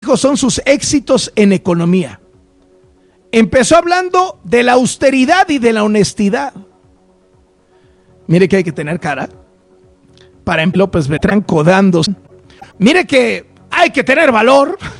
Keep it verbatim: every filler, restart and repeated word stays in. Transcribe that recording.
dijo son sus éxitos en economía. Empezó hablando de la austeridad y de la honestidad. Mire que hay que tener cara para en López Beltrán codándose. Mire que hay que tener valor